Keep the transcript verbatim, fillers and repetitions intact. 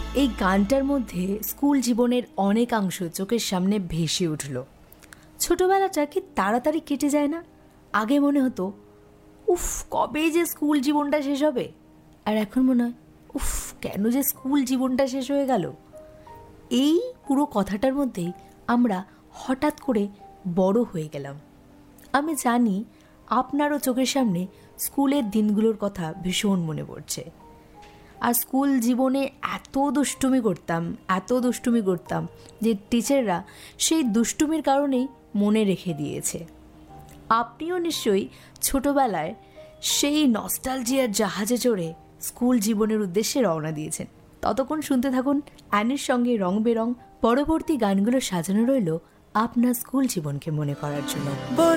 এই গানটার মধ্যে স্কুল জীবনের অনেকাংশ চোখের সামনে ভেসে উঠল। ছোটবেলাটা কি তাড়াতাড়ি কেটে যায় না? আগে মনে হতো উফ, কবে যে স্কুল জীবনটা শেষ হবে, আর এখন মনে হয় উফ, কেন যে স্কুল জীবনটা শেষ হয়ে গেল। এই পুরো কথাটার মধ্যেই আমরা হঠাৎ করে বড় হয়ে গেলাম। আমি জানি আপনারও চোখের সামনে স্কুলের দিনগুলোর কথা ভীষণ মনে পড়ছে। আর স্কুল জীবনে এত দুষ্টুমি করতাম এত দুষ্টুমি করতাম যে টিচাররা সেই দুষ্টুমির কারণেই মনে রেখে দিয়েছে। আপনিও নিশ্চয়ই ছোটবেলায় সেই নস্টালজিয়ার জাহাজে চড়ে স্কুল জীবনের উদ্দেশ্যে রওনা দিয়েছেন। ততক্ষণ শুনতে থাকুন অ্যানির সঙ্গে রং বেরং। পরবর্তী গানগুলো সাজানো রইল আপনার স্কুল জীবনকে মনে করার জন্য।